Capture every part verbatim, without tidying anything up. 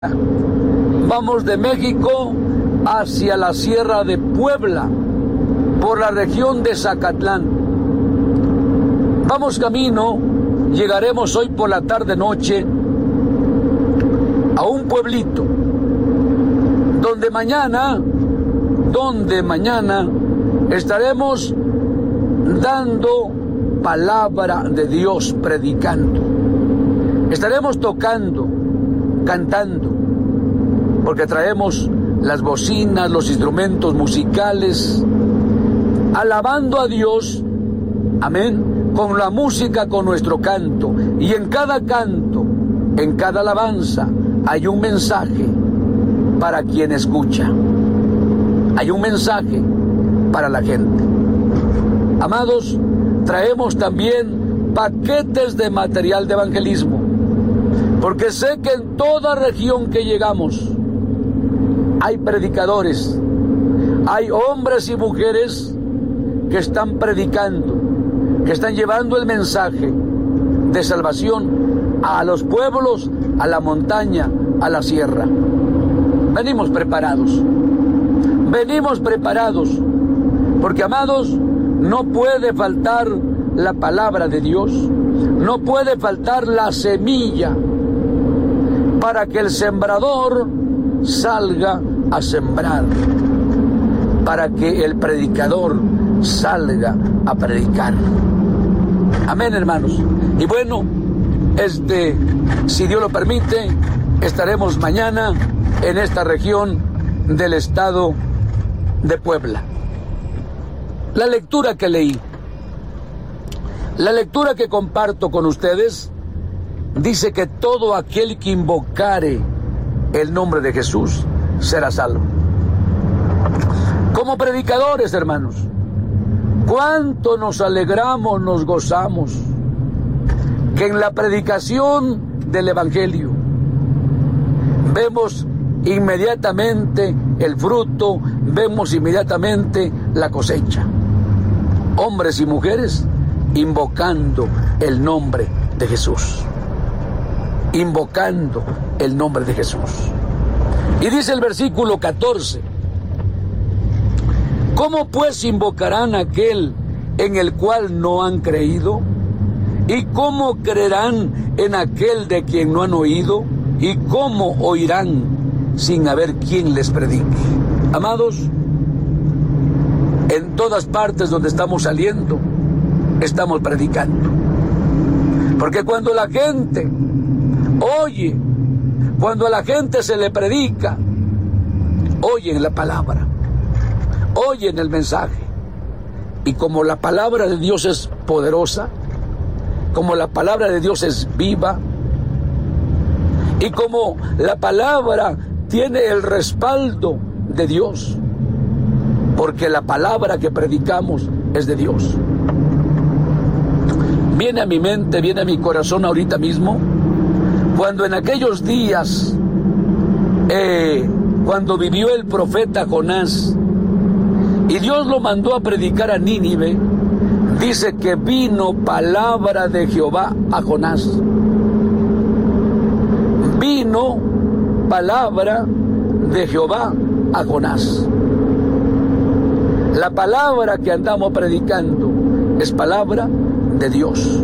Vamos de México hacia la Sierra de Puebla, por la región de Zacatlán. Vamos camino, llegaremos hoy por la tarde-noche a un pueblito, donde mañana, donde mañana estaremos dando palabra de Dios, predicando. Estaremos tocando, cantando, porque traemos las bocinas, los instrumentos musicales, alabando a Dios, amén, con la música, con nuestro canto. Y en cada canto, en cada alabanza, hay un mensaje para quien escucha. Hay un mensaje para la gente. Amados, traemos también paquetes de material de evangelismo, porque sé que en toda región que llegamos hay predicadores, hay hombres y mujeres que están predicando, que están llevando el mensaje de salvación a los pueblos, a la montaña, a la sierra. Venimos preparados, venimos preparados, porque, amados, no puede faltar la palabra de Dios, no puede faltar la semilla para que el sembrador salga a sembrar, para que el predicador salga a predicar. Amén, hermanos. Y bueno, este, si Dios lo permite, estaremos mañana en esta región del estado de Puebla. La lectura que leí, la lectura que comparto con ustedes, dice que todo aquel que invocare el nombre de Jesús será salvo. Como predicadores, hermanos, cuánto nos alegramos, nos gozamos, que en la predicación del Evangelio vemos inmediatamente el fruto, vemos inmediatamente la cosecha. Hombres y mujeres invocando el nombre de Jesús. Invocando el nombre de Jesús. Y dice el versículo catorce: ¿cómo pues invocarán aquel en el cual no han creído? ¿Y cómo creerán en aquel de quien no han oído? ¿Y cómo oirán sin haber quien les predique? Amados, en todas partes donde estamos saliendo, estamos predicando. Porque cuando la gente oye, cuando a la gente se le predica, oyen la palabra, oyen el mensaje. Y como la palabra de Dios es poderosa, como la palabra de Dios es viva, y como la palabra tiene el respaldo de Dios, porque la palabra que predicamos es de Dios. Viene a mi mente, viene a mi corazón ahorita mismo, cuando en aquellos días, eh, cuando vivió el profeta Jonás, y Dios lo mandó a predicar a Nínive, dice que vino palabra de Jehová a Jonás. Vino palabra de Jehová a Jonás. La palabra que andamos predicando es palabra de Dios.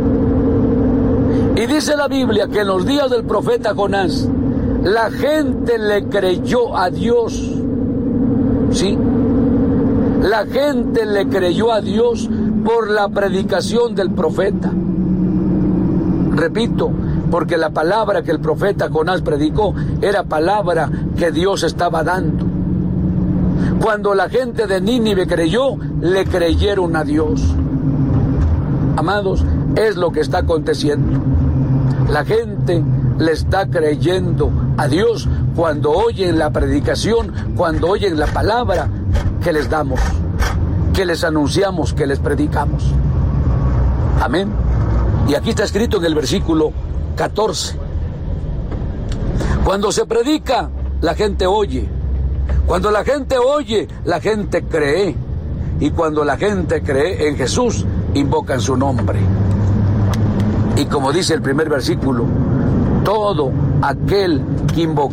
Y dice la Biblia que en los días del profeta Jonás, la gente le creyó a Dios. ¿Sí? La gente le creyó a Dios por la predicación del profeta. Repito, porque la palabra que el profeta Jonás predicó era palabra que Dios estaba dando. Cuando la gente de Nínive creyó, le creyeron a Dios. Amados, es lo que está aconteciendo. La gente le está creyendo a Dios cuando oyen la predicación, cuando oyen la palabra que les damos, que les anunciamos, que les predicamos. Amén. Y aquí está escrito en el versículo catorce. Cuando se predica, la gente oye. Cuando la gente oye, la gente cree. Y cuando la gente cree en Jesús, invocan su nombre. Y como dice el primer versículo, todo aquel que invocó